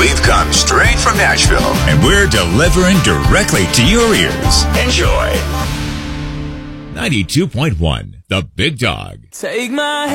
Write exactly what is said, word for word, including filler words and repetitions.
We've come straight from Nashville, and we're delivering directly to your ears. Enjoy. ninety-two point one, The Big Dog. Take my